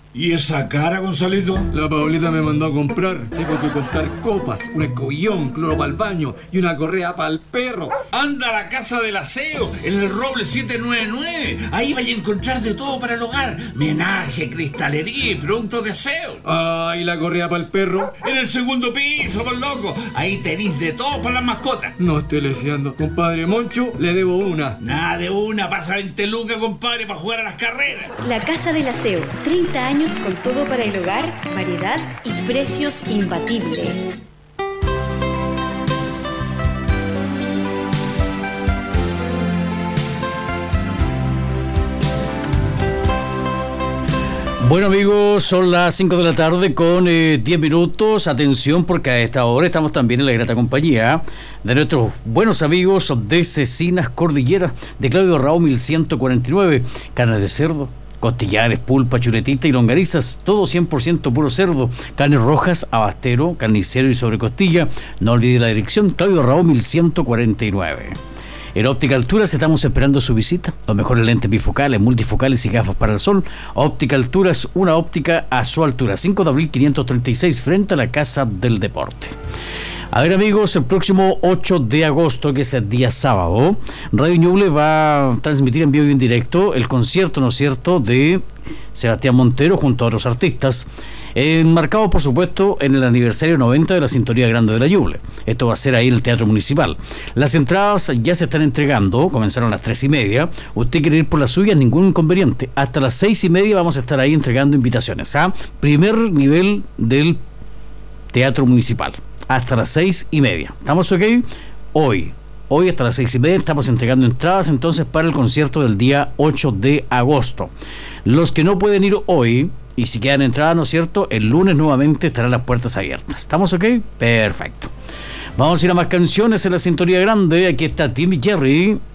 ¿Y esa cara, Gonzalito? La Paulita me mandó a comprar. Tengo que comprar copas, un escobillón, cloro para el baño y una correa para el perro. Anda a la Casa del Aseo, en el Roble 799. Ahí vais a encontrar de todo para el hogar. Menaje, cristalería y productos de aseo. Ah, ¿y la correa para el perro? En el segundo piso, por loco. Ahí tenéis de todo para las mascotas. No estoy leseando. Compadre Moncho, le debo una. Nada de una, pasa 20 lucas, compadre, para jugar a las carreras. La Casa del Aseo, 30 años con todo para el hogar, variedad y precios imbatibles. Bueno amigos, son las 5 de la tarde con 10 minutos. Atención porque a esta hora estamos también en la grata compañía de nuestros buenos amigos de Cecinas Cordillera, de Claudio Raúl 1149, carne de cerdo, costillares, pulpa, chuletita y longanizas, todo 100% puro cerdo, carnes rojas, abastero, carnicero y sobrecostilla. No olvide la dirección, Claudio Raúl 1149. En Óptica Alturas estamos esperando su visita. Los mejores lentes bifocales, multifocales y gafas para el sol. Óptica Alturas, una óptica a su altura. 5 de abril 536 frente a la Casa del Deporte. A ver amigos, el próximo 8 de agosto, que es el día sábado, Radio Ñuble va a transmitir en vivo y en directo el concierto, ¿no es cierto?, de Sebastián Montero junto a otros artistas, enmarcado por supuesto en el aniversario 90 de la Sintonía Grande de la Ñuble. Esto va a ser ahí en el Teatro Municipal. Las entradas ya se están entregando, comenzaron a las 3:30. Usted quiere ir por las suyas, ningún inconveniente. Hasta las 6:30 vamos a estar ahí entregando invitaciones a primer nivel del Teatro Municipal. Hasta las 6:30. ¿Estamos ok? Hoy hasta las 6:30 estamos entregando entradas entonces para el concierto del día 8 de agosto. Los que no pueden ir hoy, y si quedan entradas, ¿no es cierto?, el lunes nuevamente estarán las puertas abiertas. ¿Estamos ok? Perfecto. Vamos a ir a más canciones en la Sintonía Grande. Aquí está Timmy Jerry.